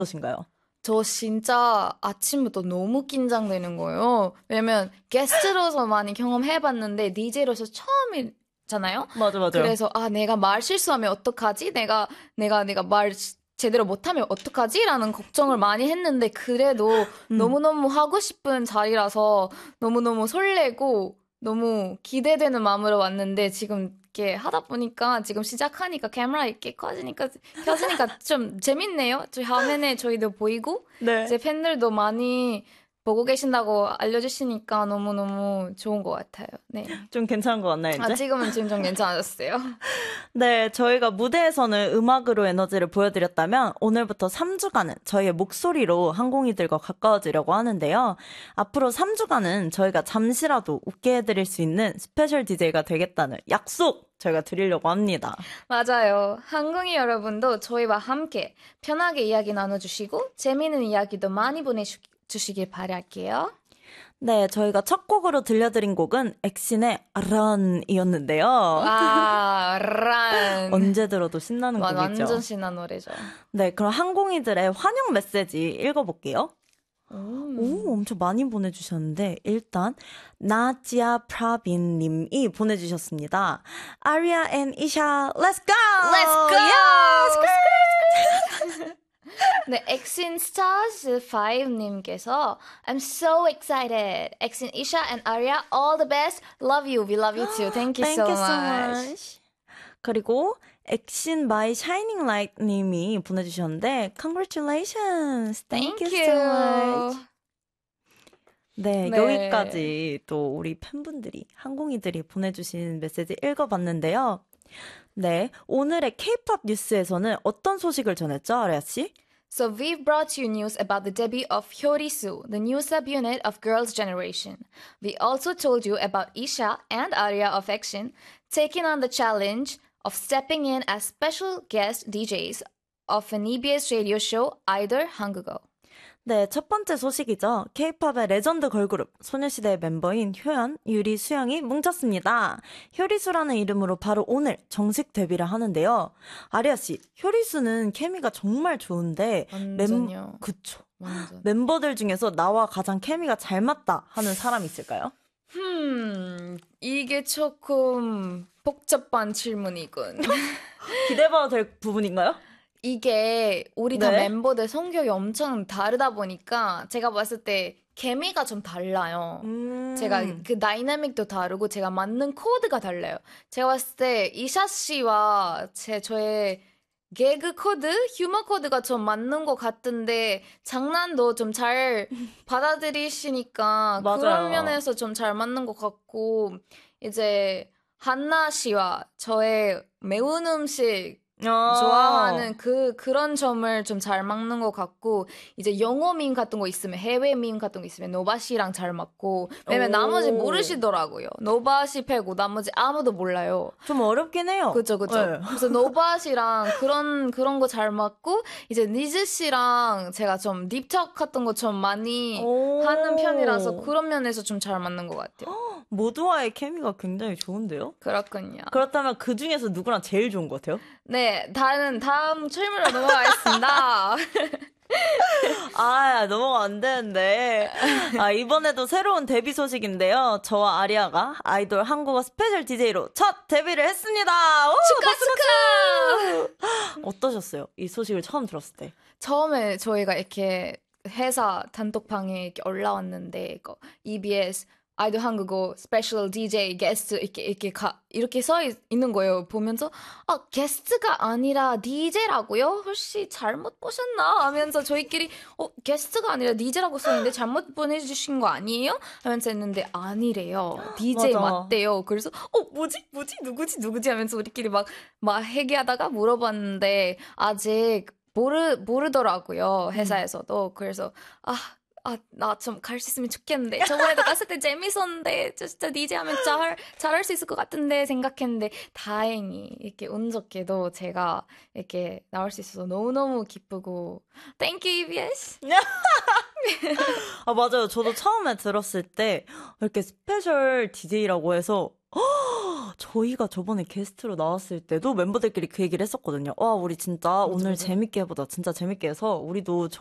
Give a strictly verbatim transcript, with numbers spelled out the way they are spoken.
어떠신가요? 저 진짜 아침부터 너무 긴장되는 거예요. 왜냐면 게스트로서 많이 경험해봤는데 디제이로서 처음이잖아요. 맞아, 맞아요. 그래서 아 내가 말 실수하면 어떡하지? 내가 내가 내가 말 시- 제대로 못하면 어떡하지? 라는 걱정을 많이 했는데 그래도 음. 너무너무 하고 싶은 자리라서 너무너무 설레고 너무 기대되는 마음으로 왔는데 지금 이렇게 하다 보니까 지금 시작하니까 카메라 이렇게 꺼지니까 켜지니까 좀 재밌네요. 저희 화면에 저희도 보이고 네. 이제 팬들도 많이 보고 계신다고 알려주시니까 너무너무 좋은 것 같아요. 네. 좀 괜찮은 것 같나요, 아, 이제? 지금은 지금 좀 괜찮아졌어요. 네, 저희가 무대에서는 음악으로 에너지를 보여드렸다면 오늘부터 삼 주간은 저희의 목소리로 항공이들과 가까워지려고 하는데요. 앞으로 삼 주간은 저희가 잠시라도 웃게 해드릴 수 있는 스페셜 디제이가 되겠다는 약속 저희가 드리려고 합니다. 맞아요. 한국인 여러분도 저희와 함께 편하게 이야기 나눠주시고 재미있는 이야기도 많이 보내주시길 바랄게요. 네, 저희가 첫 곡으로 들려드린 곡은 엑신의 Run이었는데요. 와, 란. 언제 들어도 신나는 와, 곡이죠. 완전 신난 노래죠. 네, 그럼 항공이들의 환영 메시지 읽어볼게요. 음. 오, 엄청 많이 보내주셨는데 일단 나지아 프라빈 님이 보내주셨습니다. 아리아 앤 이샤, let's go! Let's go! Yeah, 네, 엑신 스타즈 파이브님께서 I'm so excited. 엑신 이샤 and 아리아 all the best. Love you. We love you too. Thank you, Thank so, you so much. much. 그리고 액신 바이 샤이닝 라이트 님이 보내주셨는데 Congratulations. Thank, Thank you so you. much. 네, 네. 여기까지 또 우리 팬분들이, 항공이들이 보내주신 메시지 읽어봤는데요. 네, 오늘의 K-팝 뉴스에서는 어떤 소식을 전했죠, 아레아 씨? So we've brought you news about the debut of Hyorisu, the new subunit of Girls' Generation. We also told you about Isha and Arya of Action taking on the challenge of stepping in as special guest D Js of an E B S radio show, Idol 한국어. 네, 첫 번째 소식이죠. K-팝의 레전드 걸그룹 소녀시대의 멤버인 효연, 유리, 수영이 뭉쳤습니다. 효리수라는 이름으로 바로 오늘 정식 데뷔를 하는데요. 아리아 씨, 효리수는 케미가 정말 좋은데 완전요. 멤... 그쵸. 완전. 멤버들 중에서 나와 가장 케미가 잘 맞다 하는 사람이 있을까요? 음, 이게 조금 복잡한 질문이군. 기대봐도 될 부분인가요? 이게 우리 다 네. 멤버들 성격이 엄청 다르다 보니까 제가 봤을 때 케미가 좀 달라요. 음... 제가 그 다이나믹도 다르고 제가 맞는 코드가 달라요. 제가 봤을 때 이샤 씨와 제 저의 개그 코드, 휴머 코드가 좀 맞는 것 같은데 장난도 좀 잘 받아들이시니까 맞아요. 그런 면에서 좀 잘 맞는 것 같고 이제 한나 씨와 저의 매운 음식 아~ 좋아하는 그 그런 점을 좀 잘 맞는 것 같고 이제 영어 밈 같은 거 있으면 해외 밈 같은 거 있으면 노바 씨랑 잘 맞고 왜냐면 오. 나머지 모르시더라고요. 노바 씨 빼고 나머지 아무도 몰라요. 좀 어렵긴 해요. 그죠 그죠. 네. 그래서 노바 씨랑 그런 그런 거 잘 맞고 이제 니즈 씨랑 제가 좀 딥톡 같은 거 좀 많이 오. 하는 편이라서 그런 면에서 좀 잘 맞는 것 같아요. 모두와의 케미가 굉장히 좋은데요? 그렇군요. 그렇다면 그 중에서 누구랑 제일 좋은 것 같아요? 네, 다른 다음 질문으로 넘어가겠습니다. 아, 넘어가 안 되는데. 아, 이번에도 새로운 데뷔 소식인데요. 저와 아리아가 아이돌 한국어 스페셜 디제이로 첫 데뷔를 했습니다. 오, 축하 축하! 어떠셨어요? 이 소식을 처음 들었을 때. 처음에 저희가 이렇게 회사 단톡방에 이렇게 올라왔는데 이거 이비에스 아이돌 한국어 스페셜 디제이 게스트 이렇게 이렇게 가 이렇게 써 있, 있는 거예요. 보면서 아 게스트가 아니라 디제이라고요? 혹시 잘못 보셨나? 하면서 저희끼리 어 게스트가 아니라 디제이라고 써 있는데 잘못 보내주신 거 아니에요? 하면서 했는데 아니래요. 디제이 맞아. 맞대요. 그래서 어 뭐지 뭐지 누구지 누구지 하면서 우리끼리 막 막 얘기하다가 물어봤는데 아직 모르 모르더라고요. 회사에서도. 그래서 아 아, 나 좀 갈 수 있으면 좋겠는데. 저번에도 갔을 때 재밌었는데, 진짜 디제이 하면 잘, 잘할 수 있을 것 같은데 생각했는데, 다행히, 이렇게 운 좋게도 제가 이렇게 나올 수 있어서 너무너무 기쁘고, Thank you, 이비에스! 아, 맞아요. 저도 처음에 들었을 때, 이렇게 스페셜 디제이라고 해서, 저희가 저번에 게스트로 나왔을 때도 멤버들끼리 그 얘기를 했었거든요. 와, 우리 진짜 오늘 맞아. 재밌게 해보자. 진짜 재밌게 해서 우리도